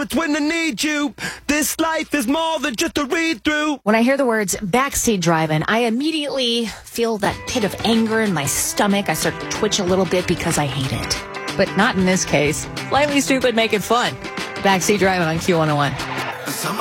it's when I need you. This life is more than just a read-through. When I hear the words backseat driving, I immediately feel that pit of anger in my stomach. I start to twitch a little bit because I hate it. But not in this case. Slightly stupid, make it fun. Backseat driving on Q101.